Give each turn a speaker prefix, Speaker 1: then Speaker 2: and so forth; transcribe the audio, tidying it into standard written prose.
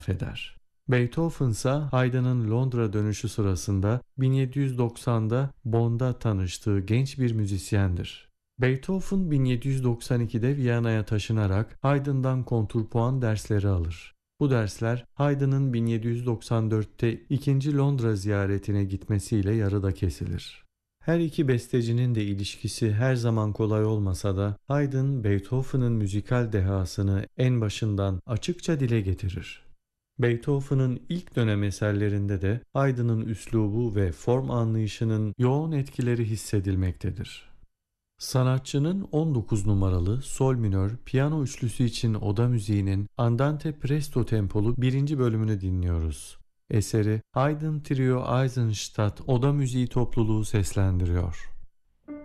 Speaker 1: eder. Beethoven ise Haydn'ın Londra dönüşü sırasında 1790'da Bonn'da tanıştığı genç bir müzisyendir. Beethoven 1792'de Viyana'ya taşınarak Haydn'dan kontrpuan dersleri alır. Bu dersler Haydn'ın 1794'te ikinci Londra ziyaretine gitmesiyle yarıda kesilir. Her iki bestecinin de ilişkisi her zaman kolay olmasa da Haydn, Beethoven'ın müzikal dehasını en başından açıkça dile getirir. Beethoven'ın ilk dönem eserlerinde de Haydn'ın üslubu ve form anlayışının yoğun etkileri hissedilmektedir. Sanatçının 19 numaralı sol minör piyano üçlüsü için oda müziğinin Andante Presto tempolu 1. bölümünü dinliyoruz. Eseri Haydn Trio Eisenstadt Oda Müziği topluluğu seslendiriyor.